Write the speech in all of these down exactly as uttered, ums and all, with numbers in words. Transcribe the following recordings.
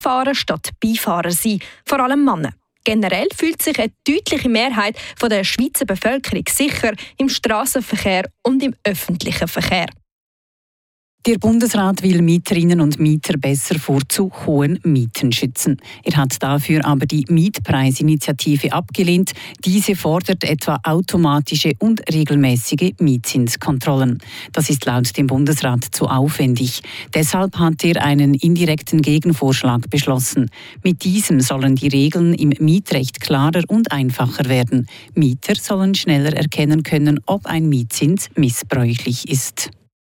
Fahrer statt Beifahrer sein, vor allem Männer. Generell fühlt sich eine deutliche Mehrheit der Schweizer Bevölkerung sicher im Strassenverkehr und im öffentlichen Verkehr. Der Bundesrat will Mieterinnen und Mieter besser vor zu hohen Mieten schützen. Er hat dafür aber die Mietpreisinitiative abgelehnt. Diese fordert etwa automatische und regelmäßige Mietzinskontrollen. Das ist laut dem Bundesrat zu aufwendig. Deshalb hat er einen indirekten Gegenvorschlag beschlossen. Mit diesem sollen die Regeln im Mietrecht klarer und einfacher werden. Mieter sollen schneller erkennen können, ob ein Mietzins missbräuchlich ist.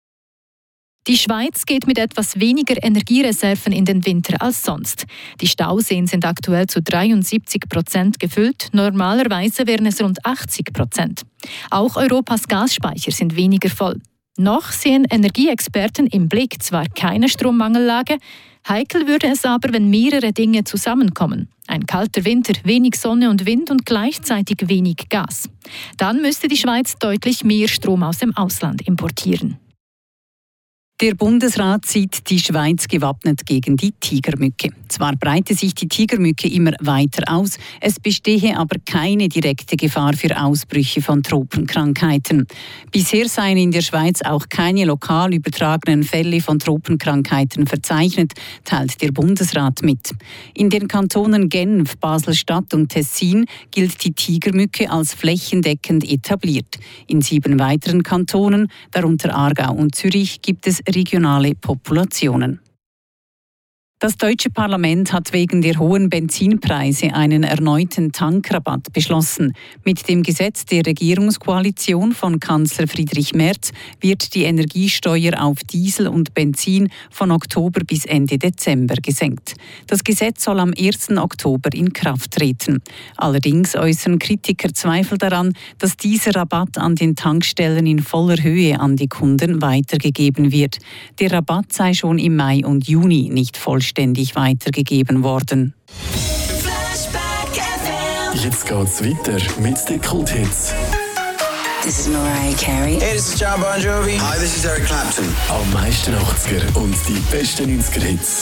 Die Schweiz geht mit etwas weniger Energiereserven in den Winter als sonst. Die Stauseen sind aktuell zu dreiundsiebzig Prozent gefüllt, normalerweise wären es rund achtzig Prozent. Auch Europas Gasspeicher sind weniger voll. Noch sehen Energieexperten im Blick zwar keine Strommangellage, heikel würde es aber, wenn mehrere Dinge zusammenkommen. Ein kalter Winter, wenig Sonne und Wind und gleichzeitig wenig Gas. Dann müsste die Schweiz deutlich mehr Strom aus dem Ausland importieren. Der Bundesrat sieht die Schweiz gewappnet gegen die Tigermücke. Zwar breite sich die Tigermücke immer weiter aus, es bestehe aber keine direkte Gefahr für Ausbrüche von Tropenkrankheiten. Bisher seien in der Schweiz auch keine lokal übertragenen Fälle von Tropenkrankheiten verzeichnet, teilt der Bundesrat mit. In den Kantonen Genf, Basel-Stadt und Tessin gilt die Tigermücke als flächendeckend etabliert. In sieben weiteren Kantonen, darunter Aargau und Zürich, gibt es regionale Populationen. Das deutsche Parlament hat wegen der hohen Benzinpreise einen erneuten Tankrabatt beschlossen. Mit dem Gesetz der Regierungskoalition von Kanzler Friedrich Merz wird die Energiesteuer auf Diesel und Benzin von Oktober bis Ende Dezember gesenkt. Das Gesetz soll am ersten Oktober in Kraft treten. Allerdings äußern Kritiker Zweifel daran, dass dieser Rabatt an den Tankstellen in voller Höhe an die Kunden weitergegeben wird. Der Rabatt sei schon im Mai und Juni nicht vollständig weitergegeben worden. Jetzt geht's weiter mit den Kulthits. This is Mariah Carey. Hey, this is John Bon Jovi. Hi, this is Eric Clapton. Am meisten achtziger und die besten neunziger Hits